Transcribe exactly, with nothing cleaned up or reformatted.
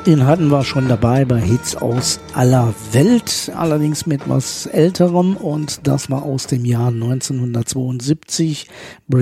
Den hatten wir schon dabei bei Hits aus aller Welt, allerdings mit was älterem, und das war aus dem Jahr neunzehnhundertzweiundsiebzig.